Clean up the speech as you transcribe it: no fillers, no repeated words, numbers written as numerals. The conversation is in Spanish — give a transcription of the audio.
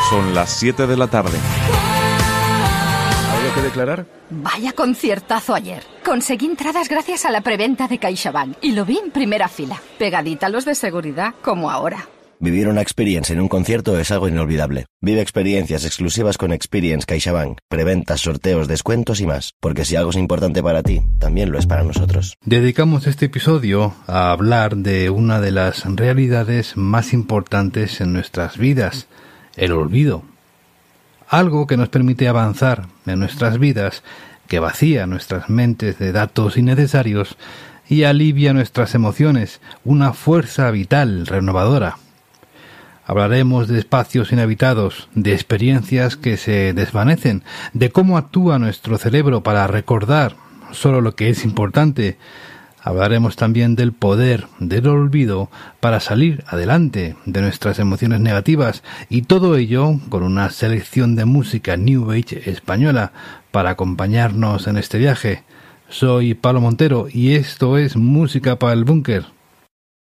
Son las 7 de la tarde. ¿Algo que declarar? Vaya conciertazo ayer. Conseguí entradas gracias a la preventa de CaixaBank y lo vi en primera fila, pegadita a los de seguridad, como ahora. Vivir una experiencia en un concierto es algo inolvidable. Vive experiencias exclusivas con Experience CaixaBank. Preventas, sorteos, descuentos y más. Porque si algo es importante para ti, también lo es para nosotros. Dedicamos este episodio a hablar de una de las realidades más importantes en nuestras vidas, el olvido. Algo que nos permite avanzar en nuestras vidas, que vacía nuestras mentes de datos innecesarios y alivia nuestras emociones, una fuerza vital renovadora. Hablaremos de espacios inhabitados, de experiencias que se desvanecen, de cómo actúa nuestro cerebro para recordar solo lo que es importante. Hablaremos también del poder del olvido para salir adelante de nuestras emociones negativas, y todo ello con una selección de música New Age española para acompañarnos en este viaje. Soy Pablo Montero y esto es Música para el Búnker.